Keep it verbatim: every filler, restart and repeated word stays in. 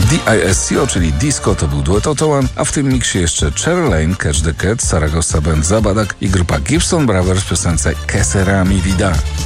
D I S C O, czyli Disco, to był duet Otowan, a w tym miksie jeszcze Cherry Lane, Catch the Cat, Saragossa Band Zabadak i grupa Gibson Brothers w piosence Que Sera Mi Vida.